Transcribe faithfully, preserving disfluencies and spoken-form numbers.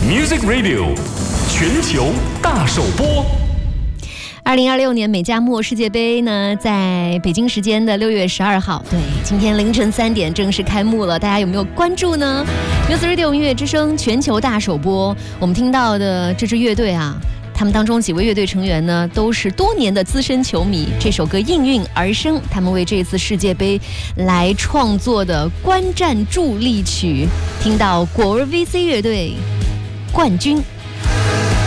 Music Radio 全球大首播。 二零二六年美加墨世界杯呢，在北京时间的六月十二号，对，今天凌晨三点正式开幕了。大家有没有关注呢 ？Music Radio 音乐之声全球大首播，我们听到的这支乐队啊，他们当中几位乐队成员呢，都是多年的资深球迷。这首歌应运而生，他们为这次世界杯来创作的观战助力曲，听到果儿 V C 乐队冠军。